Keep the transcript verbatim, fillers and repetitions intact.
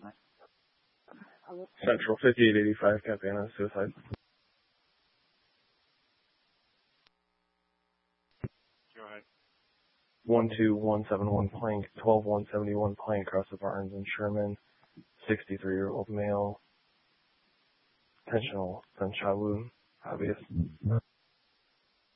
Central fifty-eight eighty-five, Capiana, suicide. Go ahead. one two one seven one Plank, twelve one seventy-one Plank, across the Barnes and Sherman, sixty-three-year-old male, intentional gunshot wound, obvious.